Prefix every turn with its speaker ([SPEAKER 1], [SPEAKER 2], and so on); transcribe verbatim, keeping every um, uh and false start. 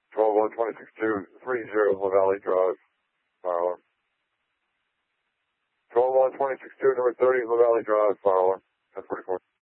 [SPEAKER 1] twelve one twenty-six two three zero La Valley Drive. Fire alarm. twelve one twenty-six two number thirty La Valley Drive. Fire alarm. ten forty-four.